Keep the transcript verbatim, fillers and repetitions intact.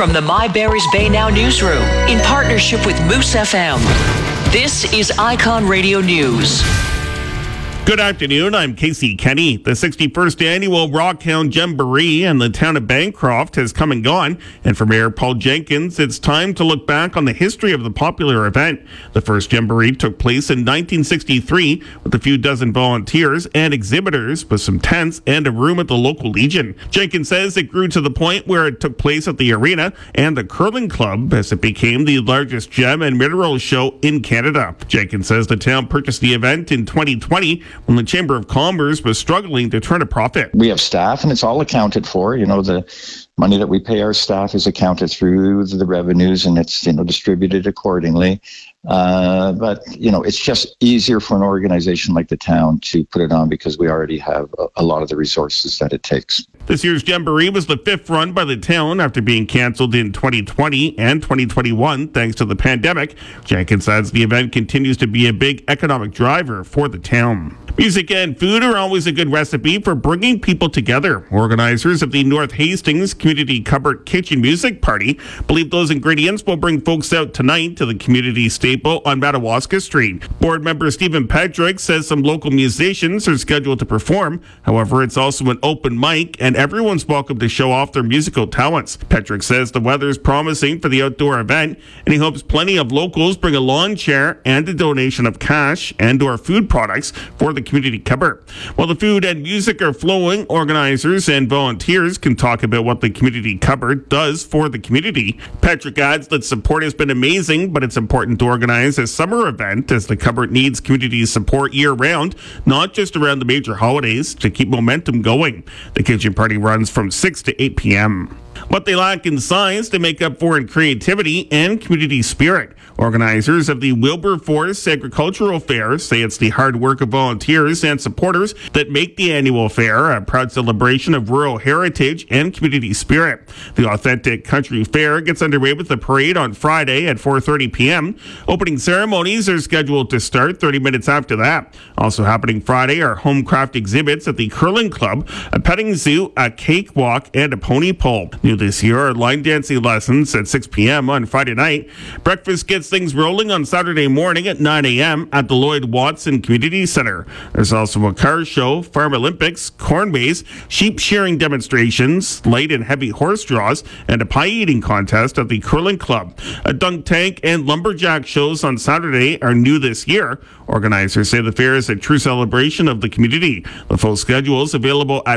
From the My Barry's Bay Now newsroom, in partnership with Moose F M, this is Icon Radio News. Good afternoon, I'm Casey Kenny. The sixty-first annual Rockhound Jamboree in the town of Bancroft has come and gone, and for Mayor Paul Jenkins, it's time to look back on the history of the popular event. The first Jamboree took place in nineteen sixty-three with a few dozen volunteers and exhibitors with some tents and a room at the local Legion. Jenkins says it grew to the point where it took place at the arena and the curling club as it became the largest gem and mineral show in Canada. Jenkins says the town purchased the event in twenty twenty when the Chamber of Commerce was struggling to turn a profit. We have staff and it's all accounted for. You know, the money that we pay our staff is accounted through the revenues and it's, you know, distributed accordingly. Uh, but, you know, it's just easier for an organization like the town to put it on because we already have a, a lot of the resources that it takes. This year's Jamboree was the fifth run by the town after being canceled in twenty twenty and twenty twenty-one thanks to the pandemic. Jenkins says the event continues to be a big economic driver for the town. Music and food are always a good recipe for bringing people together. Organizers of the North Hastings Community Cupboard Kitchen Music Party believe those ingredients will bring folks out tonight to the community staple on Madawaska Street. Board member Stephen Patrick says some local musicians are scheduled to perform. However, it's also an open mic and everyone's welcome to show off their musical talents. Patrick says the weather's promising for the outdoor event and he hopes plenty of locals bring a lawn chair and a donation of cash and or food products for the community cupboard. While the food and music are flowing, organizers and volunteers can talk about what the community cupboard does for the community. Patrick adds that support has been amazing, but it's important to organize a summer event as the cupboard needs community support year-round, not just around the major holidays, to keep momentum going. The kitchen party runs from six to eight p.m. What they lack in size, they make up for in creativity and community spirit. Organizers of the Wilberforce Agricultural Fair say it's the hard work of volunteers and supporters that make the annual fair a proud celebration of rural heritage and community spirit. The authentic country fair gets underway with the parade on Friday at four thirty p.m. Opening ceremonies are scheduled to start thirty minutes after that. Also happening Friday are homecraft exhibits at the Curling Club, a petting zoo, a cakewalk, and a pony pole. New this year are line dancing lessons at six p.m. on Friday night. Breakfast gets things rolling on Saturday morning at nine a.m. at the Lloyd Watson Community Center. There's also a car show, Farm Olympics, corn maze, sheep shearing demonstrations, light and heavy horse draws, and a pie eating contest at the Curling Club. A dunk tank and lumberjack shows on Saturday are new this year. Organizers say the fair is a true celebration of the community. The full schedule is available at